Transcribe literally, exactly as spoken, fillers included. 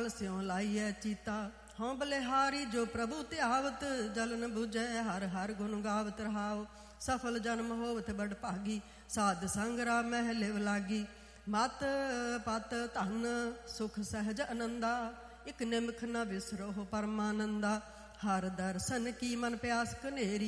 ਸਿਉ ਲਾਈਐ ਚੀਤਾ। ਹਉ ਬਲਿਹਾਰੀ ਜੋ ਪ੍ਰਭੂ ਧਿਆਵਤ, ਜਲ ਨ ਬੁਝੈ ਹਰ ਹਰ ਗੁਣ ਗਾਵਤ ਰਹਾਉ। ਸਫਲ ਜਨਮ ਹੋਵਤ ਬੜ ਭਾਗੀ, ਸਾਧ ਸੰਗ ਰਾਮਹਿ ਲਿਵ ਲਾਗੀ। ਮਤ ਪਤ ਧਨ ਸੁਖ ਸਹਿਜ ਅਨੰਦਾ, ਇਕ ਨਿਮਖ ਨ ਵਿਸਰੋ ਪਰਮਾਨੰਦਾ। ਹਰ ਦਰਸ਼ਨ ਕੀ ਮਨ ਪਿਆਸ ਕਨੇਰੀ,